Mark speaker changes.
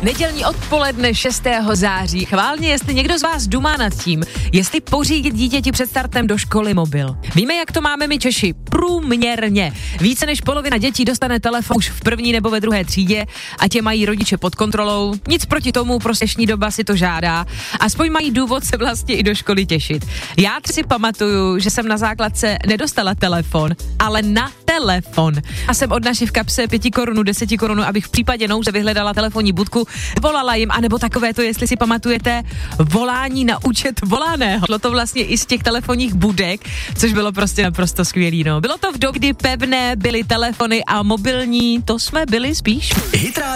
Speaker 1: Nedělní odpoledne 6. září. Chválně, jestli někdo z vás dumá nad tím, jestli pořídit dítěti před startem do školy mobil. Víme, jak to máme my Češi. Průměrně. Více než polovina dětí dostane telefon už v první nebo ve druhé třídě a tě mají rodiče pod kontrolou. Nic proti tomu, prostě dnešní doba si to žádá. Aspoň mají důvod se vlastně i do školy těšit. Já si pamatuju, že jsem na základce nedostala telefon, ale na telefon. A jsem odnaši v kapse 5 korun, 10 korun, abych v případě nouze vyhledala telefonní budku, volala jim, anebo takové to, jestli si pamatujete, volání na účet volaného. Bylo to vlastně i z těch telefonních budek, což bylo prostě naprosto skvělý, no. Bylo to v době, kdy pevné byly telefony a mobilní, to jsme byli spíš.